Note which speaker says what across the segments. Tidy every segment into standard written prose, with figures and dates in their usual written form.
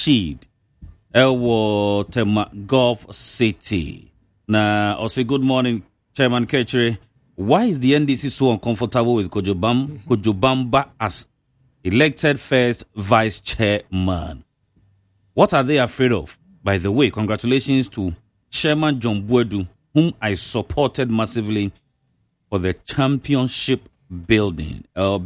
Speaker 1: Rashid Elwo Tema Gulf City. Now, I say good morning, Chairman Ketchere. Why is the NDC so uncomfortable with Kojobamba as elected first vice chairman? What are they afraid of? By the way, congratulations to Chairman John Boadu, whom I supported massively for the championship bidding.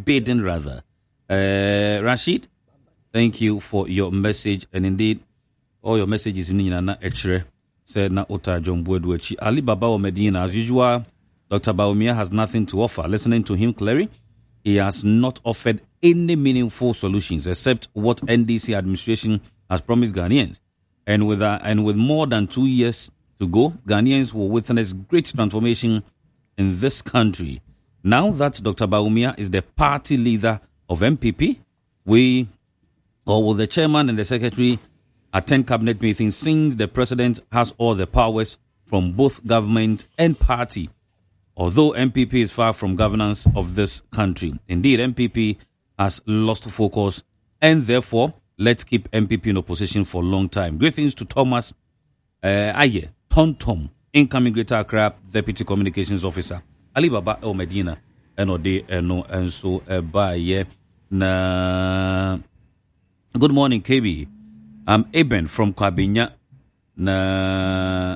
Speaker 1: Rashid, thank you for your message, and indeed, all your messages in Nina Echere said na Ota John Boadu. Ali Baba or Medina, as usual, Dr. Bawumia has nothing to offer. Listening to him clearly, he has not offered any meaningful solutions except what NDC administration has promised Ghanaians. And with more than 2 years to go, Ghanaians will witness great transformation in this country. Now that Dr. Bawumia is the party leader of MPP, will the chairman and the secretary attend cabinet meetings since the president has all the powers from both government and party? Although MPP is far from governance of this country. Indeed, MPP has lost focus, and therefore, let's keep MPP in opposition for a long time. Greetings to Thomas Aye, Tom, incoming Greater Accra Deputy Communications Officer. Ali Baba El Medina, Enode, Eno, and so Baye. Na. Good morning, KB. I'm Eben from Kwabinya. Na.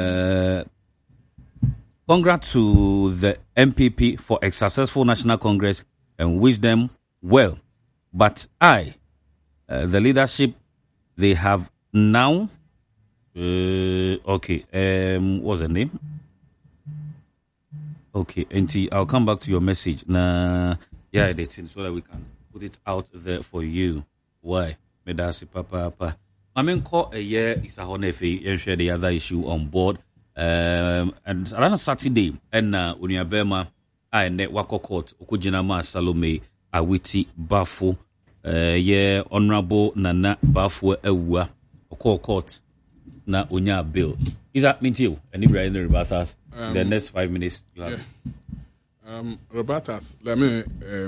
Speaker 1: Congrats to the MPP for a successful National Congress and wish them well. But the leadership they have now, what's the name? Okay, NT, I'll come back to your message. Yeah, it's so that we can put it out there for you. Why? Medasi Papa. I mean, call a year is a honefi and share the other issue on board. And around Saturday, and Unyabema, I network court, Okujinama Salome, Awiti Bafu, Honorable Nana Bafu Ewa, Oko Court, Na Unya Bill. Is that mean to you? Anybody in the rebatas? The next 5 minutes you have.
Speaker 2: Yeah. Rebatas, let me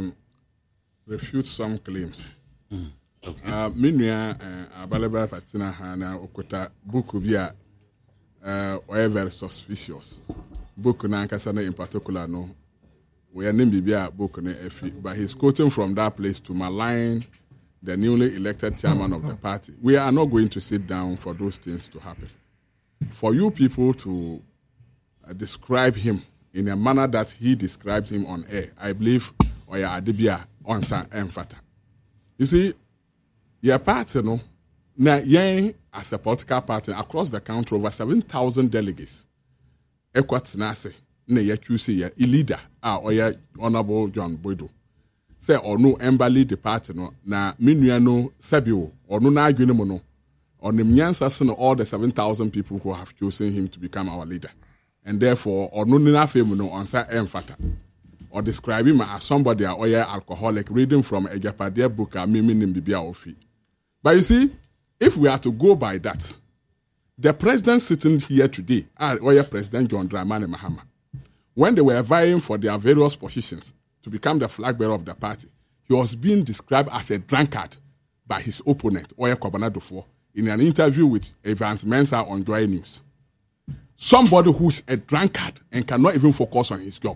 Speaker 2: refute some claims.
Speaker 1: Okay.
Speaker 2: Minya Abalaba Patina Hana Okota Bukubia. Were very suspicious. Book Nankasana in particular, no. We are named Bibia Book, but he's quoting from that place to malign the newly elected chairman of the party. We are not going to sit down for those things to happen. For you people to describe him in a manner that he described him on air, I believe, or ya Adibia Onsa Emfata. You see, your party, no. Now, as a political party across the country, over 7,000 delegates. Ekwat nase, ne ya QC ya leader, or ya Honorable John Boadu. Say or no embally the party no na minua no sabio or no na agwene no or the nyansa all the 7,000 people who have chosen him to become our leader. And therefore, or no na fame no answer emfata. Or describe him as somebody or ya alcoholic reading from a Japadia book a mimi bibia ofi. But you see, if we are to go by that, the president sitting here today, our President John Dramani Mahama, when they were vying for their various positions to become the flag bearer of the party, he was being described as a drunkard by his opponent, Oya Kwabena Dufo, in an interview with Evans Mensah on Joy News. Somebody who's a drunkard and cannot even focus on his job.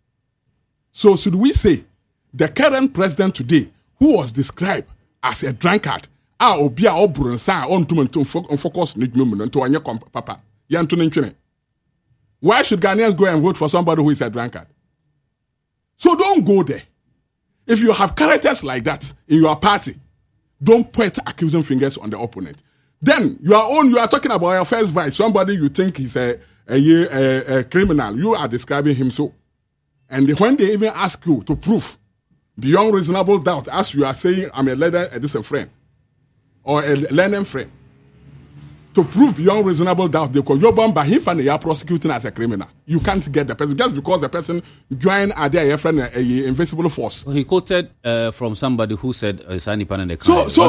Speaker 2: So should we say the current president today, who was described as a drunkard, obia obrunsa on to focus to anya papa yanto. Why should Ghanaians go and vote for somebody who is a drunkard? So don't go there. If you have characters like that in your party, don't point accusing fingers on the opponent. Then you are talking about your first vice, somebody you think is a criminal. You are describing him so. And when they even ask you to prove beyond reasonable doubt, as you are saying, I'm a leader, a distant friend, or a learning friend, to prove beyond reasonable doubt, they call your bomb by him and they are prosecuting as a criminal. You can't get the person just because the person joined a friend, a invisible force.
Speaker 1: He quoted from somebody who said, "Sani Pan and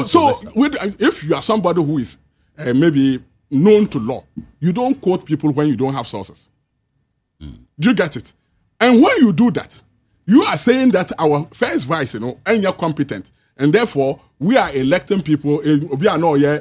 Speaker 2: if you are somebody who is maybe known to law, you don't quote people when you don't have sources. Do you get it? And when you do that, you are saying that our first vice, and you're competent. And therefore, we are electing people, we are not